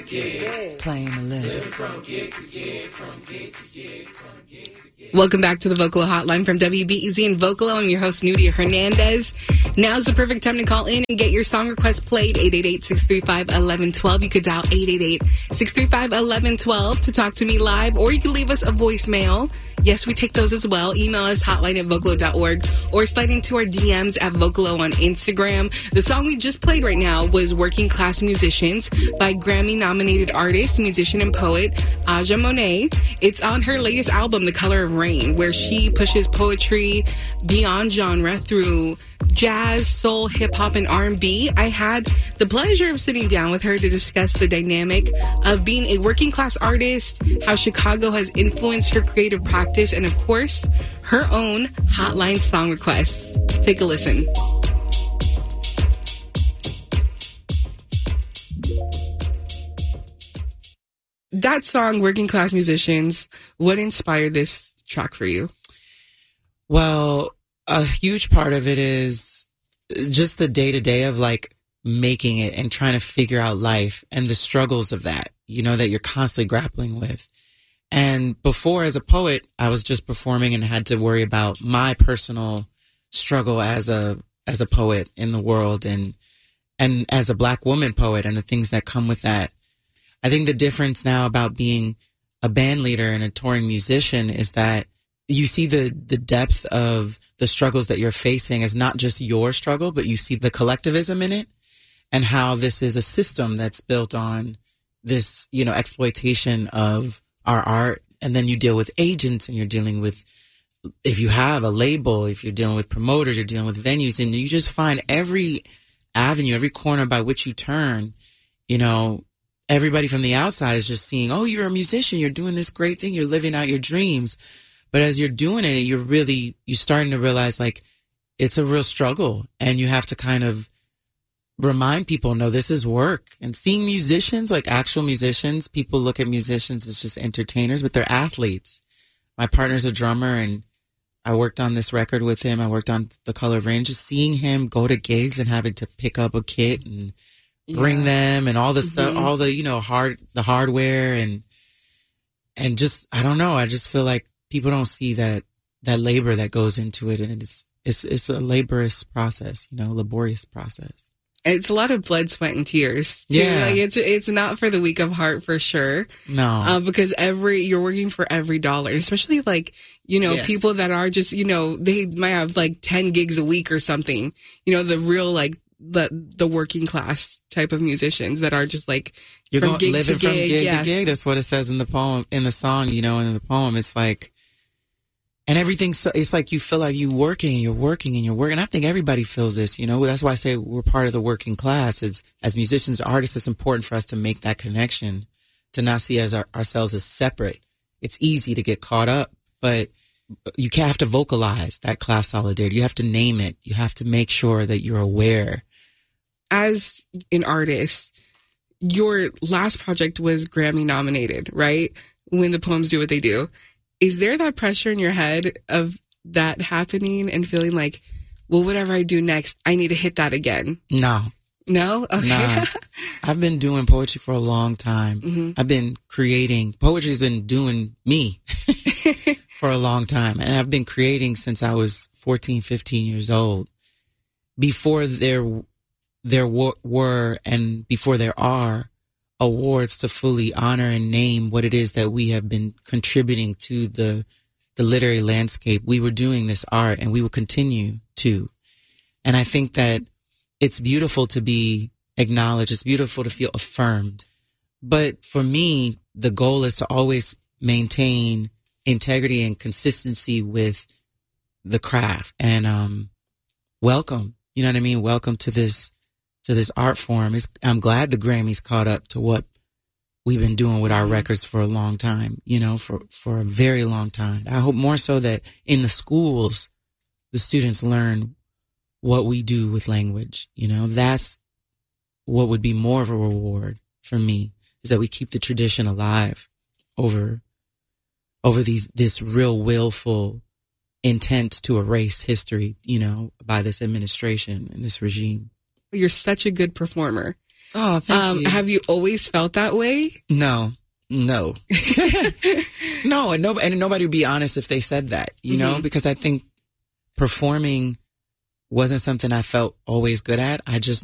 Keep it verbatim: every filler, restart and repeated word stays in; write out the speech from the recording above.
Playing a little. Welcome back to the Vocalo Hotline from W B E Z and Vocalo. I'm your host, Nudia Hernandez. Now's the perfect time to call in and get your song request played. eight eight eight, six three five, one one one two. You could dial eight eight eight, six three five, one one one two to talk to me live, or you can leave us a voicemail. Yes, we take those as well. Email us hotline at vocalo dot org or slide into our D Ms at Vocalo on Instagram. The song we just played right now was Working Class Musicians by Grammy-nominated artist, musician, and poet Aja Monet. It's on her latest album, The Color of Rain, where she pushes poetry beyond genre through jazz, soul, hip-hop, and R and B. I had the pleasure of sitting down with her to discuss the dynamic of being a working-class artist, how Chicago has influenced her creative practice, and, of course, her own hotline song requests. Take a listen. That song, Working Class Musicians, what inspired this track for you? Well, a huge part of it is just the day-to-day of, like, making it and trying to figure out life and the struggles of that, you know, that you're constantly grappling with. And before, as a poet, I was just performing and had to worry about my personal struggle as a as a poet in the world and and as a Black woman poet and the things that come with that. I think the difference now about being a band leader and a touring musician is that you see the the depth of the struggles that you're facing as not just your struggle, but you see the collectivism in it and how this is a system that's built on this, you know, exploitation of our art. And then you deal with agents and you're dealing with, if you have a label, if you're dealing with promoters, you're dealing with venues, and you just find every avenue, every corner by which you turn, you know, everybody from the outside is just seeing, oh, you're a musician, you're doing this great thing, you're living out your dreams. But as you're doing it, you're really, you're starting to realize, like, it's a real struggle. And you have to kind of remind people, no, this is work. And seeing musicians, like actual musicians, people look at musicians as just entertainers, but they're athletes. My partner's a drummer, and I worked on this record with him. I worked on The Color of Rain. Just seeing him go to gigs and having to pick up a kit and bring yeah. them and all the mm-hmm. stuff, all the, you know, hard, the hardware and, and just, I don't know. I just feel like people don't see that, that labor that goes into it. And it's, it's, it's a laborious process, you know, laborious process. It's a lot of blood, sweat, and tears, too. Yeah. Like, it's, it's not for the weak of heart, for sure. No. Uh, because every, you're working for every dollar, especially, like, you know, yes. people that are just, you know, they might have like ten gigs a week or something, you know, the real, like, the, the working class type of musicians that are just like, you're from going, gig living to from gig, gig yeah. to gig. That's what it says in the poem, in the song, you know, in the poem. It's like, and everything's so, it's like you feel like you're working and you're working and you're working. I think everybody feels this, you know. That's why I say we're part of the working class. Is as musicians, artists, it's important for us to make that connection, to not see as our, ourselves as separate. It's easy to get caught up, but you have to vocalize that class solidarity. You have to name it. You have to make sure that you're aware. As an artist, your last project was Grammy nominated, right? When the Poems Do What They Do. Is there that pressure in your head of that happening and feeling like, well, whatever I do next, I need to hit that again? No. No? Okay. Nah. I've been doing poetry for a long time. Mm-hmm. I've been creating. Poetry's been doing me for a long time. And I've been creating since I was fourteen, fifteen years old. Before there, there were, were and before there are awards to fully honor and name what it is that we have been contributing to the the literary landscape. We were doing this art and we will continue to. And I think that it's beautiful to be acknowledged. It's beautiful to feel affirmed. But for me, the goal is to always maintain integrity and consistency with the craft. And um, welcome, you know what I mean? Welcome to this to this art form. It's, I'm glad the Grammys caught up to what we've been doing with our records for a long time, you know, for, for a very long time. I hope more so that in the schools, the students learn what we do with language. You know, that's what would be more of a reward for me, is that we keep the tradition alive over, over these, this real willful intent to erase history, you know, by this administration and this regime. You're such a good performer. Oh, thank um, you. Have you always felt that way? No, no, no, and nobody, and nobody would be honest if they said that, you mm-hmm. know, because I think performing wasn't something I felt always good at. I just